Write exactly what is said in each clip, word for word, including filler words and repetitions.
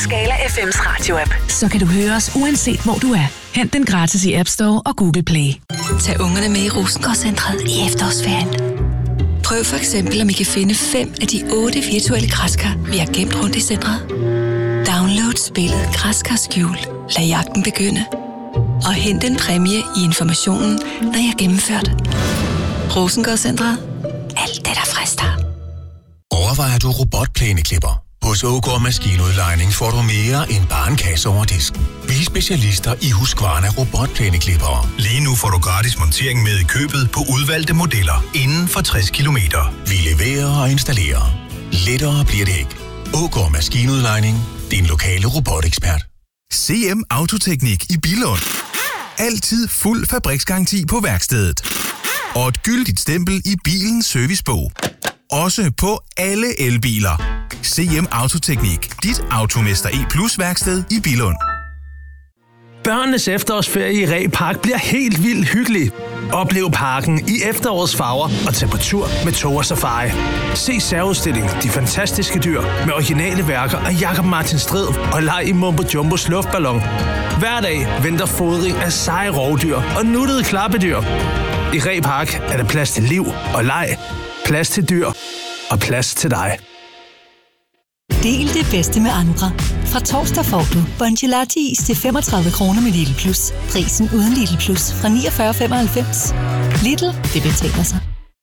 Skala F M's radio-app. Så kan du høre os uanset hvor du er. Hent den gratis i App Store og Google Play. Tag ungerne med i Rosengårdscentret i efterårsferien. Prøv for eksempel, om I kan finde fem af de otte virtuelle græskar, vi har gemt rundt i centret. Download spillet Græskar Skjul. Lad jagten begynde. Og hent en præmie i informationen, når jeg gennemfører det. Rosengårdscentret. Alt det, der frister. Overvejer du robotplæneklipper? Hos Ågaard Maskinudlejning får du mere end bare en kasse over disken. Vi er specialister i Husqvarna robotplæneklippere. Lige nu får du gratis montering med i købet på udvalgte modeller inden for tres kilometer. Vi leverer og installerer. Lettere bliver det ikke. Ågaard Maskinudlejning. Din lokale robotekspert. C M Autoteknik i Billund. Altid fuld fabriksgaranti på værkstedet. Og et gyldigt stempel i bilens servicebog. Også på alle elbiler. C M Autoteknik. Dit Automester E Plus værksted i Billund. Børnenes efterårsferie i Reh Park bliver helt vildt hyggelig. Oplev parken i efterårets farver og tag på tur med tog og safari. Se særudstillingen De Fantastiske Dyr med originale værker af Jakob Martin Strid og leg i Mumbo Jumbos luftballon. Hver dag venter fodring af seje rovdyr og nuttede klappedyr. I Reh Park er der plads til liv og leg, plads til dyr og plads til dig. Del det bedste med andre. Fra torsdag får du Bongelati is til femogtredive kroner med Lidl Plus. Prisen uden Lidl Plus fra niogfyrre femoghalvfems. Lidl, det betaler sig.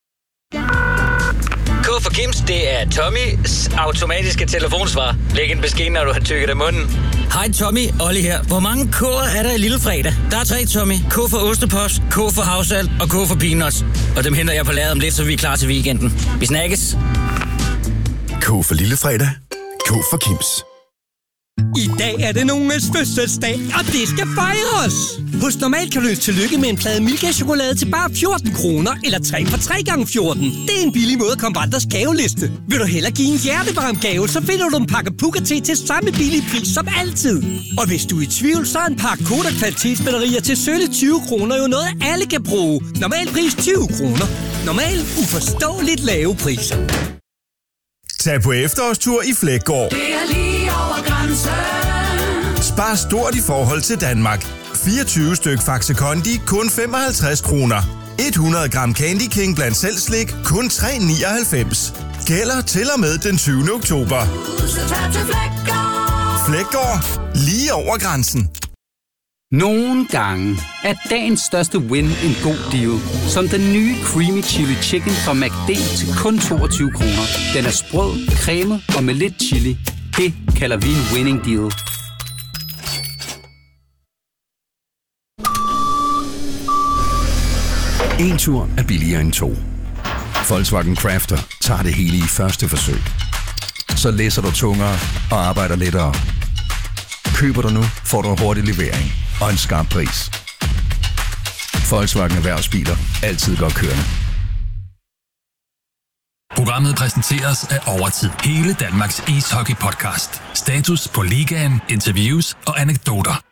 K for Kims, det er Tommys automatiske telefonsvar. Læg en besked, når du har tykket af munden. Hej Tommy, Olli her. Hvor mange K'er er der i Lillefredag? Der er tre, Tommy. K for Ostepost, K for Havsalt og K for Peanuts. Og dem henter jeg på ladet om lidt, så vi er klar til weekenden. Vi snakkes. K for Lillefredag. K for Kims. I dag er det nogens fødselsdag, og det skal fejres! Hos Normalt kan du ønske tillykke med en plade Milka-chokolade til bare fjorten kroner, eller tre for tre gange fjorten. Det er en billig måde at komme på andres gaveliste. Vil du hellere give en hjertevarm gave, så finder du en pakke Puka-te til samme billige pris som altid. Og hvis du er i tvivl, så er en pakke Kodak kvalitetsbatterier til sølle tyve kroner jo noget, alle kan bruge. Normal pris tyve kroner. Normal uforståeligt lave priser. Tag på efterårstur i Flækgaard. Det er lige over grænsen. Spar stort i forhold til Danmark. fireogtyve styk Faxe Kondi, kun femoghalvtreds kroner. hundrede gram Candy King blandt selv slik, kun tre nioghalvfems. Gælder til og med den tyvende oktober. Flækgaard. Lige over grænsen. Nogle gange er dagens største win en god deal. Som den nye Creamy Chili Chicken fra McD til kun toogtyve kroner. Den er sprød, cremet og med lidt chili. Det kalder vi en winning deal. En tur er billigere end to. Volkswagen Crafter tager det hele i første forsøg. Så læser du tungere og arbejder lettere. Køber du nu, får du en hurtig levering og en skarp pris. Volkswagen Erhvervsbiler. Altid godt kørende. Programmet præsenteres af Overtid. Hele Danmarks ishockey-podcast. Status på ligaen, interviews og anekdoter.